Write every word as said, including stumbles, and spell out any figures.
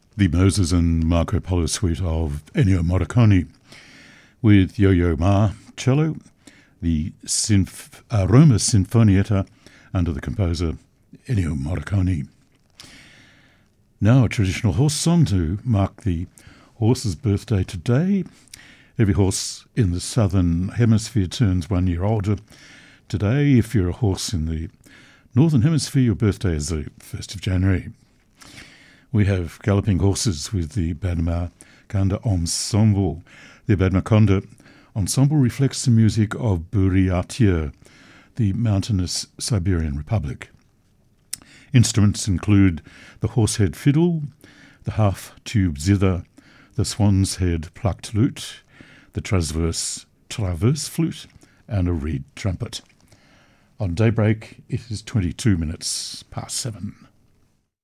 The Moses and Marco Polo suite of Ennio Morricone with Yo-Yo Ma cello, the Sinf- uh, Roma Sinfonietta under the composer Ennio Morricone. Now a traditional horse song to mark the horse's birthday today. Every horse in the southern hemisphere turns one year older today. If you're a horse in the northern hemisphere, your birthday is the first of January. We have galloping horses with the Badmakanda Ensemble. The Badmakanda Ensemble reflects the music of Buryatia, the mountainous Siberian Republic. Instruments include the horsehead fiddle, the half-tube zither, the swan's head plucked lute, the transverse traverse flute, and a reed trumpet. On daybreak, it is twenty-two minutes past seven.